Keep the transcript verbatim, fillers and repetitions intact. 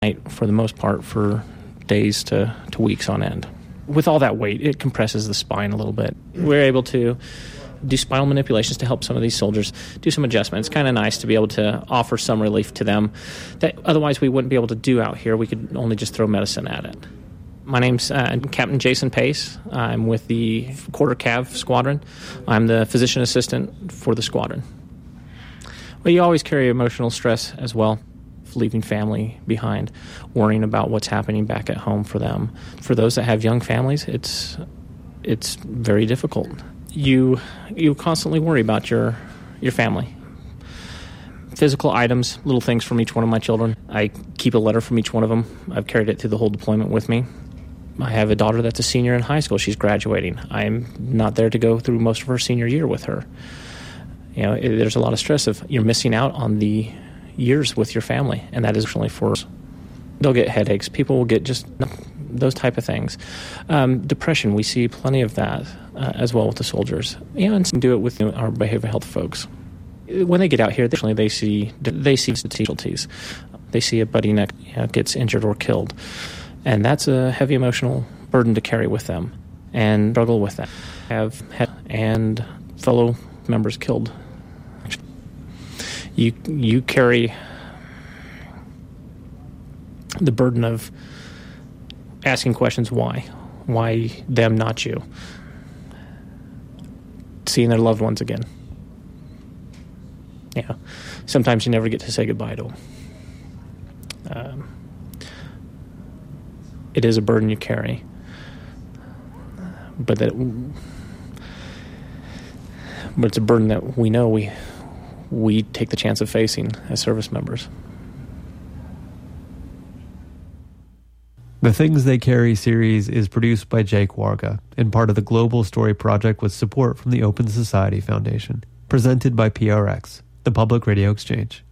night for the most part for days to, to weeks on end. With all that weight, it compresses the spine a little bit. We're able to do spinal manipulations to help some of these soldiers do some adjustments. It's kind of nice to be able to offer some relief to them that otherwise we wouldn't be able to do out here. We could only just throw medicine at it. My name's uh, Captain Jason Pace. I'm with the Quarter Cav Squadron. I'm the physician assistant for the squadron. Well, you always carry emotional stress as well, leaving family behind, worrying about what's happening back at home for them. For those that have young families, it's it's very difficult. You you constantly worry about your your family. Physical items, little things from each one of my children. I keep a letter from each one of them. I've carried it through the whole deployment with me. I have a daughter that's a senior in high school. She's graduating. I'm not there to go through most of her senior year with her. You know, it, there's a lot of stress of you're missing out on the years with your family, and that is really for us. They'll get headaches. People will get just those type of things. Um, depression, we see plenty of that uh, as well with the soldiers. You know, and some do it with you know, our behavioral health folks. When they get out here, they, they see they see casualties. They see a buddy neck you know, gets injured or killed, and that's a heavy emotional burden to carry with them and struggle with that. Have and fellow members killed. You you carry the burden of asking questions, why? Why them, not you? Seeing their loved ones again. Yeah. Sometimes you never get to say goodbye to them. Um, it is a burden you carry. But that but it's a burden that we know we we take the chance of facing as service members. The Things They Carry series is produced by Jake Warga and part of the Global Story Project with support from the Open Society Foundation. Presented by P R X, the Public Radio Exchange.